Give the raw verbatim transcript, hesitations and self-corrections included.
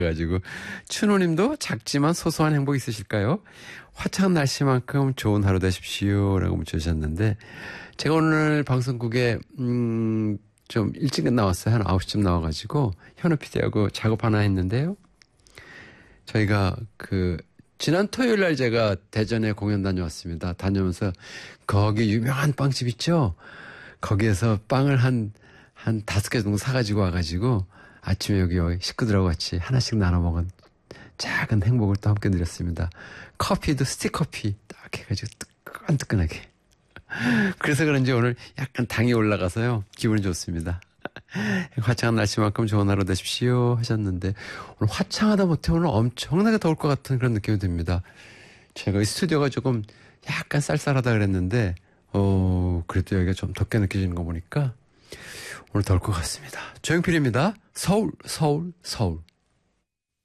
가지고 춘호님도 작지만 소소한 행복 있으실까요? 화창한 날씨만큼 좋은 하루 되십시오 라고 문자주셨는데 제가 오늘 방송국에 음, 좀 일찍 나왔어요. 한 아홉 시쯤 나와가지고 현우 피디하고 작업 하나 했는데요. 저희가 그 지난 토요일 날 제가 대전에 공연 다녀왔습니다. 다녀오면서 거기 유명한 빵집 있죠? 거기에서 빵을 한, 한 다섯 개 정도 사가지고 와가지고 아침에 여기, 여기 식구들하고 같이 하나씩 나눠 먹은 작은 행복을 또 함께 누렸습니다. 커피도 스틱커피 딱 해가지고 뜨끈뜨끈하게. 그래서 그런지 오늘 약간 당이 올라가서요. 기분이 좋습니다. 화창한 날씨만큼 좋은 하루 되십시오 하셨는데 오늘 화창하다 못해 오늘 엄청나게 더울 것 같은 그런 느낌이 듭니다. 제가 이 스튜디오가 조금 약간 쌀쌀하다 그랬는데 어 그래도 여기가 좀 덥게 느껴지는 거 보니까 오늘 더울 것 같습니다. 조용필입니다. 서울 서울 서울.